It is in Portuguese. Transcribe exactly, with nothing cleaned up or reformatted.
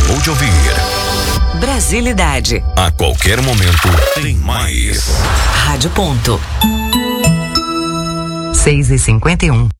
acabou de ouvir Brasilidade. A qualquer momento tem mais. Rádio Ponto. seis e cinquenta e um.